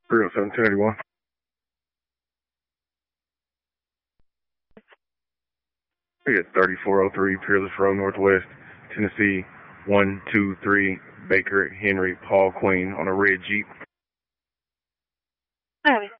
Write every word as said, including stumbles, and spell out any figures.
three oh seven, ten eighty-one. We got thirty-four oh three Peerless Road Northwest, Tennessee, one two three Baker Henry Paul Queen on a red Jeep. Alright.